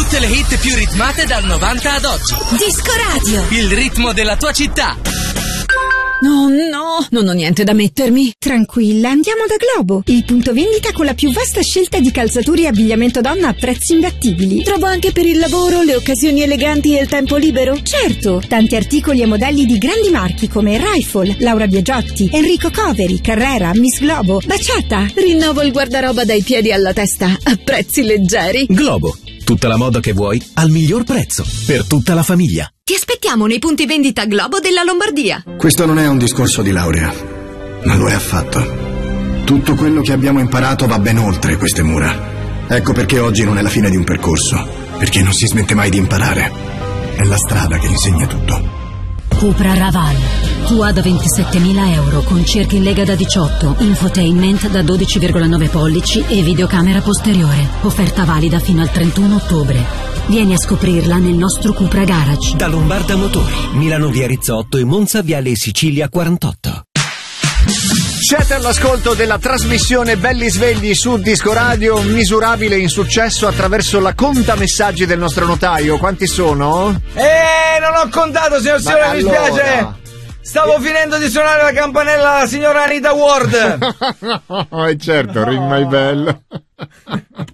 Tutte le hit più ritmate dal 90 ad oggi. Disco Radio. Il ritmo della tua città. No, non ho niente da mettermi. Tranquilla, andiamo da Globo, il punto vendita con la più vasta scelta di calzature e abbigliamento donna a prezzi imbattibili. Trovo anche per il lavoro, le occasioni eleganti e il tempo libero? Certo, tanti articoli e modelli di grandi marchi come Rifle, Laura Biagiotti, Enrico Coveri, Carrera, Miss Globo, Baciata. Rinnovo il guardaroba dai piedi alla testa, a prezzi leggeri. Globo, tutta la moda che vuoi al miglior prezzo, per tutta la famiglia. Ti aspettiamo nei punti vendita Globo della Lombardia. Questo non è un discorso di laurea, non lo è affatto. Tutto quello che abbiamo imparato va ben oltre queste mura. Ecco perché oggi non è la fine di un percorso, perché non si smette mai di imparare. È la strada che insegna tutto. Cupra Raval, tua da 27.000 euro con cerchi in lega da 18, infotainment da 12,9 pollici e videocamera posteriore. Offerta valida fino al 31 ottobre. Vieni a scoprirla nel nostro Cupra Garage. Da Lombarda Motori, Milano via Rizzotto e Monza viale Sicilia 48. Siete all'ascolto della trasmissione Belli Svegli su Disco Radio, misurabile in successo attraverso la contamessaggi del nostro notaio. Quanti sono? Non ho contato, signor Signore, mi allora... spiace. Stavo finendo di suonare la campanella alla signora Anita Ward. Certo, rimma bello.